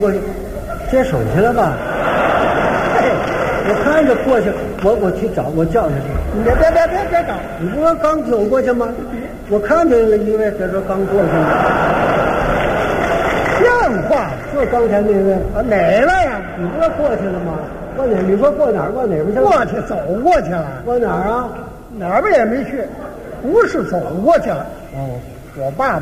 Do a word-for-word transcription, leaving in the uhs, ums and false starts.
我接手去了吧？嘿，我看着过去，我我去找，我叫他去。 你别别别别别找， 你不是刚走过去吗？我看见了一位在这刚过去呢。 像话， 就刚才那位， 啊哪位呀？ 你不是过去了吗？过哪？你说过哪儿？过哪边去了？ 过去走过去了， 过哪儿啊？ 哪边也没去，不是走过去了。 哦， 我爸爸